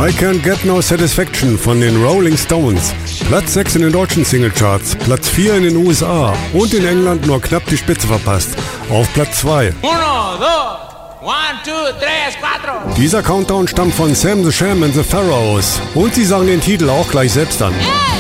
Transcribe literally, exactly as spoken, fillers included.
I Can't Get No Satisfaction von den Rolling Stones. Platz sechs in den deutschen Singlecharts, Platz vier in den U S A und in England nur knapp die Spitze verpasst. Auf Platz zwei. Uno, dos, one, two, tres, cuatro. Dieser Countdown stammt von Sam the Sham and the Pharaohs und sie sagen den Titel auch gleich selbst an. Yeah!